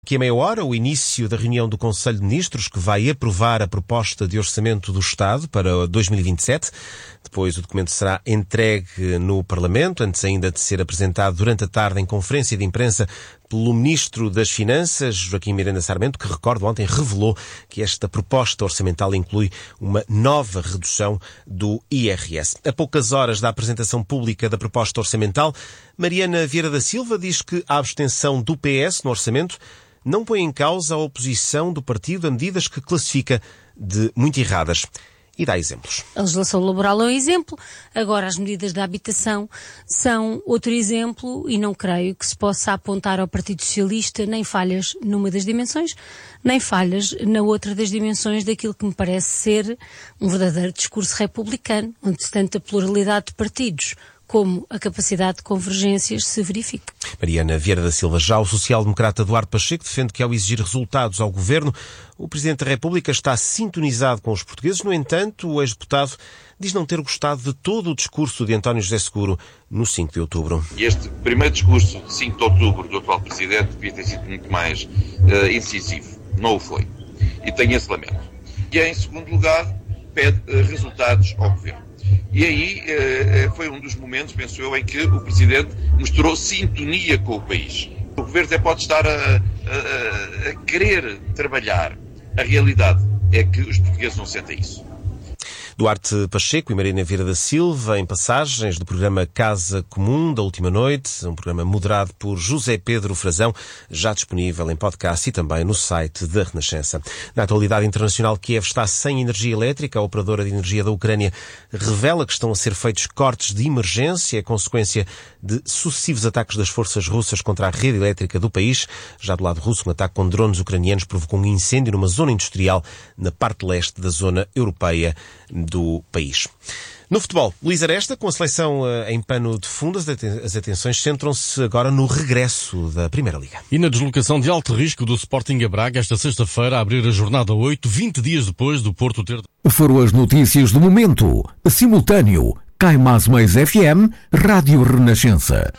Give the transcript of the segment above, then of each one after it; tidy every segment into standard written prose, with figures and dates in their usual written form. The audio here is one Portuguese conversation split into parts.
Daqui a meia hora, o início da reunião do Conselho de Ministros, que vai aprovar a proposta de orçamento do Estado para 2027. Depois o documento será entregue no Parlamento, antes ainda de ser apresentado durante a tarde em conferência de imprensa pelo Ministro das Finanças, Joaquim Miranda Sarmento, que, recordo, ontem revelou que esta proposta orçamental inclui uma nova redução do IRS. A poucas horas da apresentação pública da proposta orçamental, Mariana Vieira da Silva diz que a abstenção do PS no orçamento não põe em causa a oposição do partido a medidas que classifica de muito erradas. E dá exemplos. A legislação laboral é um exemplo, agora as medidas da habitação são outro exemplo e não creio que se possa apontar ao Partido Socialista nem falhas numa das dimensões, nem falhas na outra das dimensões daquilo que me parece ser um verdadeiro discurso republicano, onde tanta pluralidade de partidos como a capacidade de convergências se verifica. Mariana Vieira da Silva. Já o social-democrata Duarte Pacheco defende que, ao exigir resultados ao Governo, o Presidente da República está sintonizado com os portugueses. No entanto, o ex-deputado diz não ter gostado de todo o discurso de António José Seguro no 5 de outubro. Este primeiro discurso de 5 de outubro do atual Presidente devia ter sido muito mais incisivo. Não o foi. E tem esse lamento. E, em segundo lugar, pede resultados ao Governo. E aí foi um dos momentos, penso eu, em que o Presidente mostrou sintonia com o país. O Governo até pode estar a querer trabalhar. A realidade é que os portugueses não sentem isso. Duarte Pacheco e Mariana Vieira da Silva, em passagens do programa Casa Comum da última noite, um programa moderado por José Pedro Frazão, já disponível em podcast e também no site da Renascença. Na atualidade internacional, Kiev está sem energia elétrica. A operadora de energia da Ucrânia revela que estão a ser feitos cortes de emergência, a consequência de sucessivos ataques das forças russas contra a rede elétrica do país. Já do lado russo, um ataque com drones ucranianos provocou um incêndio numa zona industrial na parte leste da zona europeia do país. No futebol, Luís Aresta, com a seleção em pano de fundo, as atenções centram-se agora no regresso da Primeira Liga. E na deslocação de alto risco do Sporting a Braga, esta sexta-feira, a abrir a jornada 8, 20 dias depois do Porto ter... Foram as notícias do momento. Simultâneo, Caimás Mais FM, Rádio Renascença.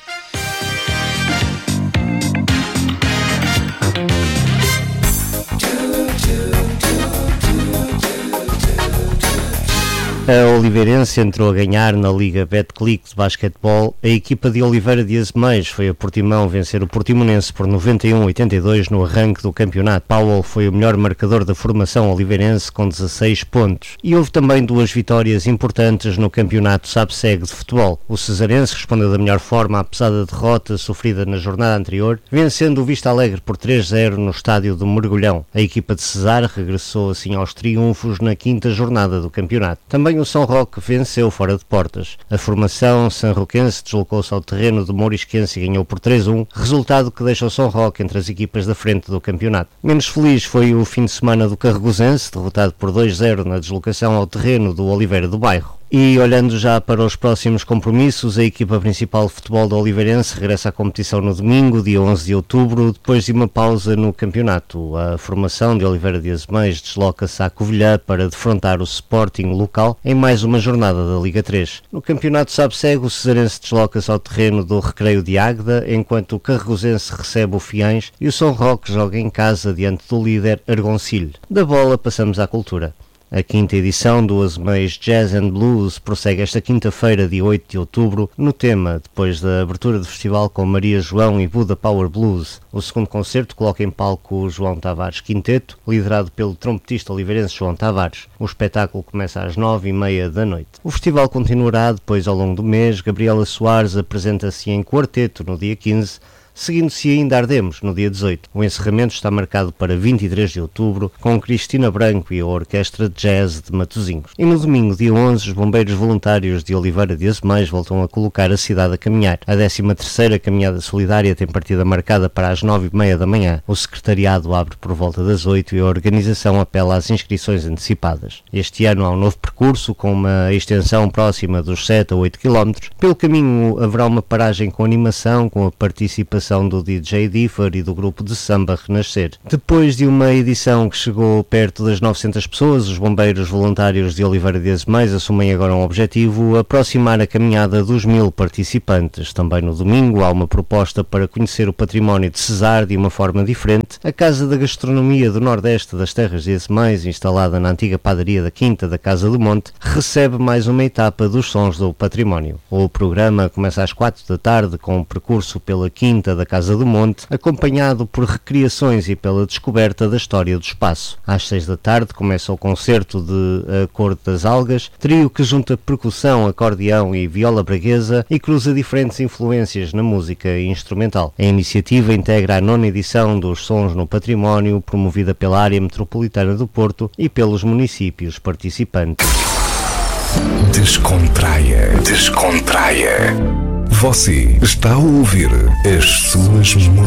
A Oliveirense entrou a ganhar na Liga Betclic de basquetebol. A equipa de Oliveira de Azeméis foi a Portimão vencer o Portimonense por 91-82 no arranque do campeonato. Powell foi o melhor marcador da formação oliveirense com 16 pontos. E houve também duas vitórias importantes no campeonato SABSEG de futebol. O Cesarense respondeu da melhor forma à pesada derrota sofrida na jornada anterior, vencendo o Vista Alegre por 3-0 no estádio do Mergulhão. A equipa de Cesar regressou assim aos triunfos na quinta jornada do campeonato. Também o São Roque venceu fora de portas. A formação sanroquense deslocou-se ao terreno do Mourisquense e ganhou por 3-1, resultado que deixa o São Roque entre as equipas da frente do campeonato. Menos feliz foi o fim de semana do Carregosense, derrotado por 2-0 na deslocação ao terreno do Oliveira do Bairro. E olhando já para os próximos compromissos, a equipa principal de futebol do Oliveirense regressa à competição no domingo, dia 11 de outubro, depois de uma pausa no campeonato. A formação de Oliveira de Azeméis desloca-se à Covilhã para defrontar o Sporting local em mais uma jornada da Liga 3. No campeonato SABSEG, o Cesarense desloca-se ao terreno do Recreio de Águeda, enquanto o Carregosense recebe o Fiães e o São Roque joga em casa diante do líder Argoncilho. Da bola passamos à cultura. A quinta edição do Azeméis Jazz and Blues prossegue esta quinta-feira, dia 8 de outubro, no tema, depois da abertura do festival com Maria João e Buda Power Blues. O segundo concerto coloca em palco o João Tavares Quinteto, liderado pelo trompetista oliveirense João Tavares. O espetáculo começa às 9h30 da noite. O festival continuará depois ao longo do mês. Gabriela Soares apresenta-se em quarteto no dia 15, seguindo-se ainda Ardemos, no dia 18. O encerramento está marcado para 23 de outubro, com Cristina Branco e a Orquestra de Jazz de Matosinhos. E no domingo, dia 11, os bombeiros voluntários de Oliveira de Azeméis voltam a colocar a cidade a caminhar. A 13ª Caminhada Solidária tem partida marcada para as 9h30 da manhã. O secretariado abre por volta das 8 e a organização apela às inscrições antecipadas. Este ano há um novo percurso, com uma extensão próxima dos 7 a 8 km. Pelo caminho haverá uma paragem com animação, com a participação participação do DJ Differ e do grupo de samba Renascer. Depois de uma edição que chegou perto das 900 pessoas, os bombeiros voluntários de Oliveira de Azeméis assumem agora um objetivo: aproximar a caminhada dos 1000 participantes. Também no domingo há uma proposta para conhecer o património de Cesar de uma forma diferente. A Casa da Gastronomia do Nordeste das Terras de Azeméis, instalada na antiga padaria da Quinta da Casa do Monte, recebe mais uma etapa dos Sons do Património. O programa começa às 4 da tarde com um percurso pela Quinta da Casa do Monte, acompanhado por recriações e pela descoberta da história do espaço. Às 6 da tarde começa o concerto de A Cor das Algas, trio que junta percussão, acordeão e viola braguesa e cruza diferentes influências na música instrumental. A iniciativa integra a 9ª edição dos Sons no Património, promovida pela Área Metropolitana do Porto e pelos municípios participantes. Descontraia. Você está a ouvir as suas